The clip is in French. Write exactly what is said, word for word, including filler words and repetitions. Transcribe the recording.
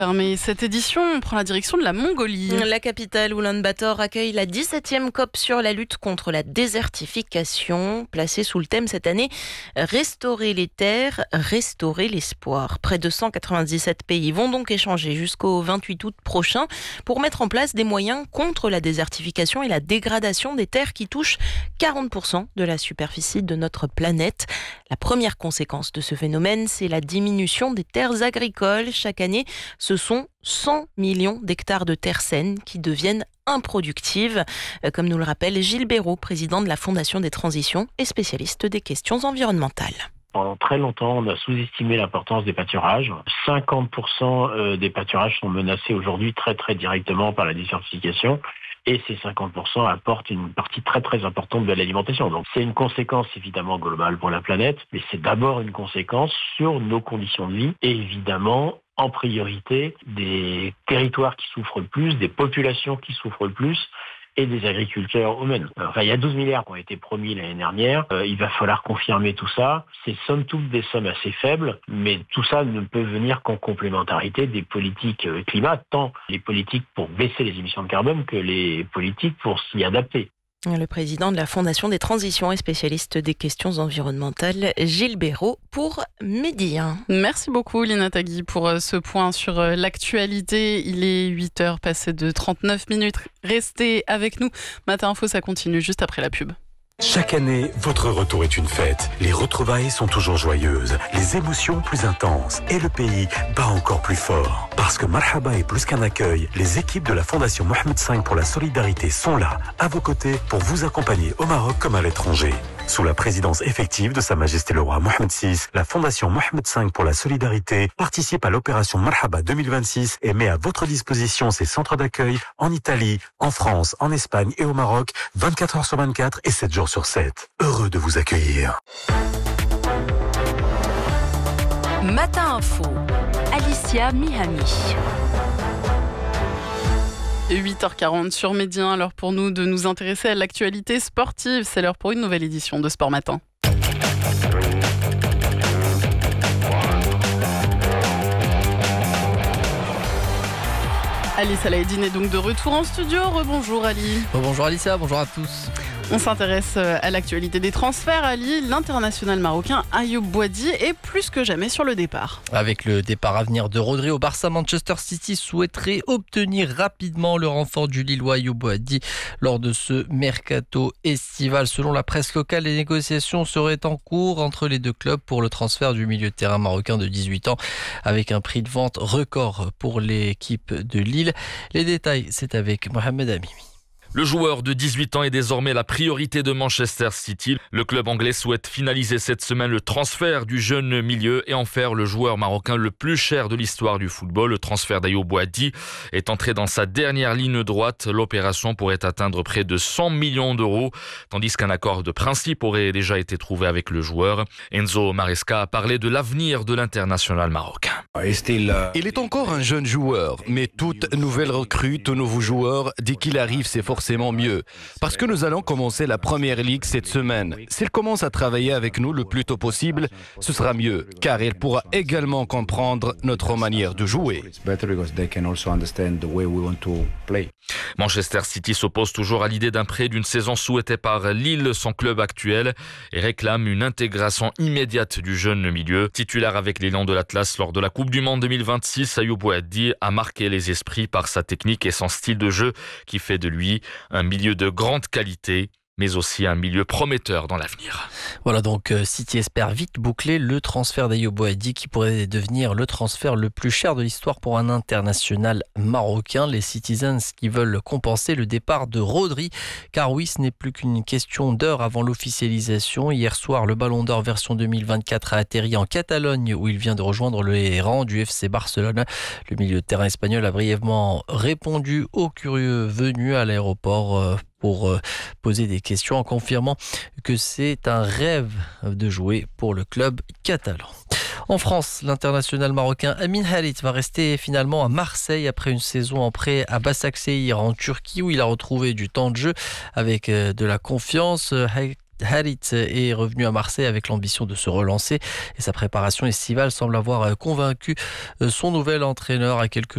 Mais cette édition, on prend la direction de la Mongolie. La capitale Oulan-Bator accueille la dix-septième COP sur la lutte contre la désertification, placée sous le thème cette année « Restaurer les terres, restaurer l'espoir ». Près de cent quatre-vingt-dix-sept pays vont donc échanger jusqu'au vingt-huit août prochain pour mettre en place des moyens contre la désertification et la dégradation des terres qui touchent quarante pour cent de la superficie de notre planète. La première conséquence de ce phénomène, c'est la diminution des terres agricoles. Chaque année, ce sont cent millions d'hectares de terres saines qui deviennent improductives, comme nous le rappelle Gilles Béraud, président de la Fondation des Transitions et spécialiste des questions environnementales. Pendant très longtemps, on a sous-estimé l'importance des pâturages. cinquante pour cent des pâturages sont menacés aujourd'hui très très directement par la désertification. Et ces cinquante pour cent apportent une partie très très importante de l'alimentation. Donc c'est une conséquence évidemment globale pour la planète, mais c'est d'abord une conséquence sur nos conditions de vie et évidemment en priorité des territoires qui souffrent le plus, des populations qui souffrent le plus et des agriculteurs eux-mêmes. Enfin, il y a douze milliards qui ont été promis l'année dernière. Euh, il va falloir confirmer tout ça. C'est somme toute des sommes assez faibles, mais tout ça ne peut venir qu'en complémentarité des politiques climat, tant les politiques pour baisser les émissions de carbone que les politiques pour s'y adapter. Le président de la Fondation des Transitions et spécialiste des questions environnementales, Gilles Béraud, pour Midi un. Merci beaucoup Lina Tagui pour ce point sur l'actualité. Il est huit heures passées de trente-neuf minutes. Restez avec nous. Matin Info, ça continue juste après la pub. Chaque année, votre retour est une fête. Les retrouvailles sont toujours joyeuses, les émotions plus intenses et le pays bat encore plus fort. Parce que Marhaba est plus qu'un accueil, les équipes de la Fondation Mohamed cinq pour la solidarité sont là, à vos côtés, pour vous accompagner au Maroc comme à l'étranger. Sous la présidence effective de Sa Majesté le Roi Mohamed six, la Fondation Mohamed cinq pour la solidarité participe à l'opération Marhaba deux mille vingt-six et met à votre disposition ses centres d'accueil en Italie, en France, en Espagne et au Maroc, vingt-quatre heures sur vingt-quatre et sept jours sur sept. Heureux de vous accueillir. Matin Info, Alicia Mihami. huit heures quarante sur Midi un, l'heure pour nous de nous intéresser à l'actualité sportive. C'est l'heure pour une nouvelle édition de Sport Matin. Ali Salahedine est donc de retour en studio. Rebonjour Ali. Bonjour Alicia, bonjour à tous. On s'intéresse à l'actualité des transferts. Ali, l'international marocain Ayoub Boadi est plus que jamais sur le départ. Avec le départ à venir de Rodri au Barça, Manchester City souhaiterait obtenir rapidement le renfort du Lillois Ayoub Boadi lors de ce mercato estival. Selon la presse locale, les négociations seraient en cours entre les deux clubs pour le transfert du milieu de terrain marocain de dix-huit ans avec un prix de vente record pour l'équipe de Lille. Les détails, c'est avec Mohamed Amimi. Le joueur de dix-huit ans est désormais la priorité de Manchester City. Le club anglais souhaite finaliser cette semaine le transfert du jeune milieu et en faire le joueur marocain le plus cher de l'histoire du football. Le transfert d'Ayoub Boadi est entré dans sa dernière ligne droite. L'opération pourrait atteindre près de cent millions d'euros, tandis qu'un accord de principe aurait déjà été trouvé avec le joueur. Enzo Maresca a parlé de l'avenir de l'international marocain. Il est encore un jeune joueur, mais toute nouvelle recrue, tout nouveau joueur, dès qu'il arrive, c'est forcément mieux. Parce que nous allons commencer la première ligue cette semaine. S'il commence à travailler avec nous le plus tôt possible, ce sera mieux, car il pourra également comprendre notre manière de jouer. Manchester City s'oppose toujours à l'idée d'un prêt d'une saison souhaitée par Lille, son club actuel, et réclame une intégration immédiate du jeune milieu. Titulaire avec l'élan de l'Atlas lors de la Coupe du Monde deux mille vingt-six, Ayoub Boadi a marqué les esprits par sa technique et son style de jeu qui fait de lui un milieu de grande qualité, mais aussi un milieu prometteur dans l'avenir. Voilà donc City espère vite boucler le transfert d'Ayoub Boadi qui pourrait devenir le transfert le plus cher de l'histoire pour un international marocain. Les Citizens qui veulent compenser le départ de Rodri, car oui, ce n'est plus qu'une question d'heure avant l'officialisation. Hier soir, le Ballon d'Or version deux mille vingt-quatre a atterri en Catalogne où il vient de rejoindre les rangs du F C Barcelone. Le milieu de terrain espagnol a brièvement répondu aux curieux venus à l'aéroport pour poser des questions en confirmant que c'est un rêve de jouer pour le club catalan. En France, l'international marocain Amin Harit va rester finalement à Marseille après une saison en prêt à Başakşehir en Turquie où il a retrouvé du temps de jeu avec de la confiance. Harit est revenu à Marseille avec l'ambition de se relancer et sa préparation estivale semble avoir convaincu son nouvel entraîneur à quelques